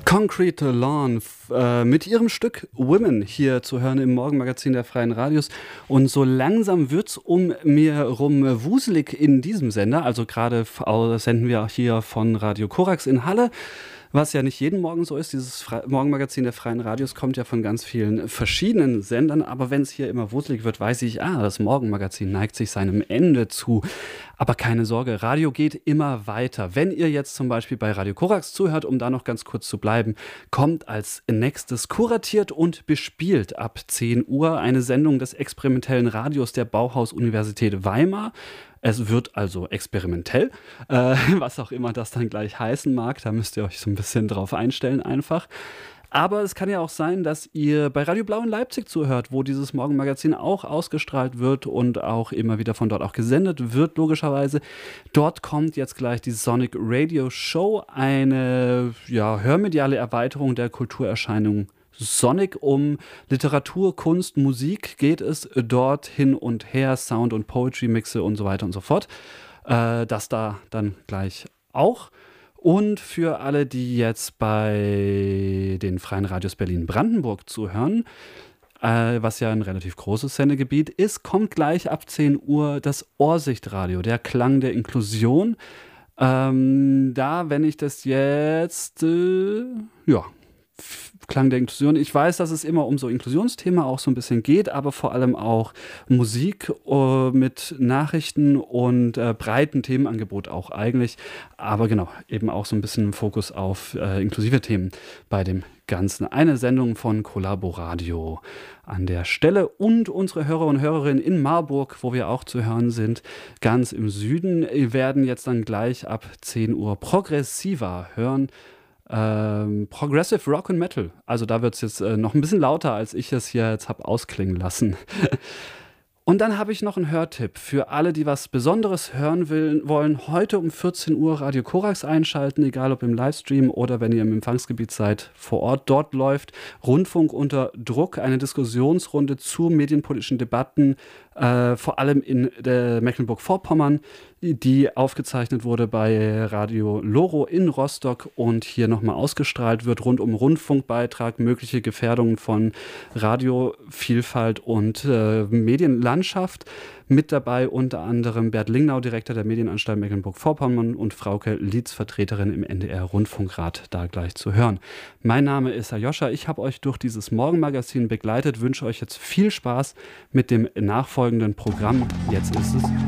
Concrete Lawn mit ihrem Stück Women hier zu hören im Morgenmagazin der Freien Radios. Und so langsam wird's um mir rum wuselig in diesem Sender. Also gerade senden wir hier von Radio Korax in Halle. Was ja nicht jeden Morgen so ist, dieses Morgenmagazin der Freien Radios kommt ja von ganz vielen verschiedenen Sendern, aber wenn es hier immer wuselig wird, weiß ich, das Morgenmagazin neigt sich seinem Ende zu. Aber keine Sorge, Radio geht immer weiter. Wenn ihr jetzt zum Beispiel bei Radio Korax zuhört, um da noch ganz kurz zu bleiben, kommt als nächstes kuratiert und bespielt ab 10 Uhr eine Sendung des experimentellen Radios der Bauhaus-Universität Weimar. Es wird also experimentell, was auch immer das dann gleich heißen mag. Da müsst ihr euch so ein bisschen drauf einstellen einfach. Aber es kann ja auch sein, dass ihr bei Radio Blau in Leipzig zuhört, wo dieses Morgenmagazin auch ausgestrahlt wird und auch immer wieder von dort auch gesendet wird, logischerweise. Dort kommt jetzt gleich die Sonic Radio Show, eine hörmediale Erweiterung der Kulturerscheinung Sonic. Um Literatur, Kunst, Musik geht es dort hin und her, Sound- und Poetry-Mixe und so weiter und so fort. Das da dann gleich auch. Und für alle, die jetzt bei den Freien Radios Berlin-Brandenburg zuhören, was ja ein relativ großes Sendegebiet ist, kommt gleich ab 10 Uhr das Ohrsichtradio, der Klang der Inklusion. Wenn ich das jetzt, Klang der Inklusion. Ich weiß, dass es immer um so Inklusionsthema auch so ein bisschen geht, aber vor allem auch Musik mit Nachrichten und breiten Themenangebot auch eigentlich. Aber genau, eben auch so ein bisschen Fokus auf inklusive Themen bei dem Ganzen. Eine Sendung von Collaboradio an der Stelle und unsere Hörer und Hörerinnen in Marburg, wo wir auch zu hören sind, ganz im Süden, werden jetzt dann gleich ab 10 Uhr progressiver hören. Progressive Rock and Metal. Also da wird es jetzt noch ein bisschen lauter, als ich es hier jetzt habe ausklingen lassen. Und dann habe ich noch einen Hörtipp für alle, die was Besonderes hören wollen. Heute um 14 Uhr Radio Korax einschalten, egal ob im Livestream oder wenn ihr im Empfangsgebiet seid, vor Ort. Dort läuft Rundfunk unter Druck, eine Diskussionsrunde zu medienpolitischen Debatten, vor allem in Mecklenburg-Vorpommern, die aufgezeichnet wurde bei Radio Loro in Rostock und hier nochmal ausgestrahlt wird, rund um Rundfunkbeitrag, mögliche Gefährdungen von Radiovielfalt und Medienlandschaft. Mit dabei unter anderem Bert Lingnau, Direktor der Medienanstalt Mecklenburg-Vorpommern, und Frauke Lietz, Vertreterin im NDR-Rundfunkrat, da gleich zu hören. Mein Name ist Aljoscha, ich habe euch durch dieses Morgenmagazin begleitet, wünsche euch jetzt viel Spaß mit dem nachfolgenden Programm. Jetzt ist es